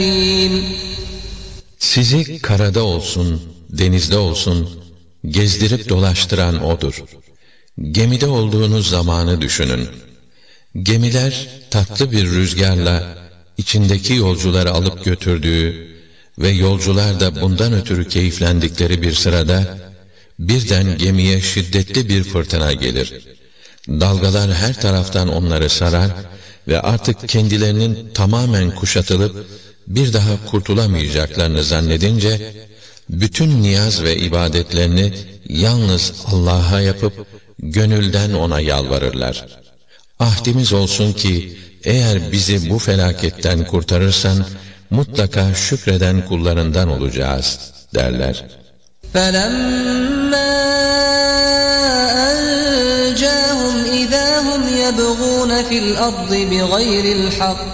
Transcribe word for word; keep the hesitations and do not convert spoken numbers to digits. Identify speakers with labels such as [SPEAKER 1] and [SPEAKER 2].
[SPEAKER 1] Sizi karada olsun, denizde olsun, gezdirip dolaştıran O'dur. Gemide olduğunuz zamanı düşünün. Gemiler tatlı bir rüzgarla içindeki yolcuları alıp götürdüğü ve yolcular da bundan ötürü keyiflendikleri bir sırada, birden gemiye şiddetli bir fırtına gelir. Dalgalar her taraftan onları sarar ve artık kendilerinin tamamen kuşatılıp bir daha kurtulamayacaklarını zannedince, bütün niyaz ve ibadetlerini yalnız Allah'a yapıp gönülden O'na yalvarırlar. Ahdimiz olsun ki eğer bizi bu felaketten kurtarırsan mutlaka şükreden kullarından olacağız derler.
[SPEAKER 2] فَلَمَّا أَنْجَاهُمْ إِذَا هُمْ يَبْغُونَ فِي الْأَرْضِ بِغَيْرِ الْحَقِّ